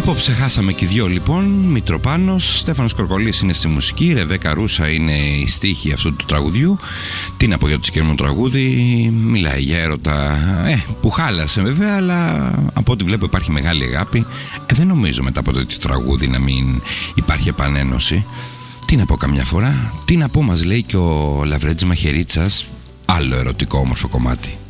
Απόψε χάσαμε και δυο λοιπόν. Μητροπάνος, Στέφανος Κορκολής είναι στη μουσική, Ρεβέκα Ρούσα είναι η στίχη αυτού του τραγουδιού. Τι να πω για το συγκεκριμένο τραγούδι, μιλάει για έρωτα που χάλασε βέβαια, αλλά από ό,τι βλέπω υπάρχει μεγάλη αγάπη. Δεν νομίζω μετά από τέτοιο τραγούδι να μην υπάρχει επανένωση. Τι να πω καμιά φορά, τι να πω μας λέει και ο Λαβρέτζης Μαχαιρίτσας, άλλο ερωτικό όμορφο κομμάτι.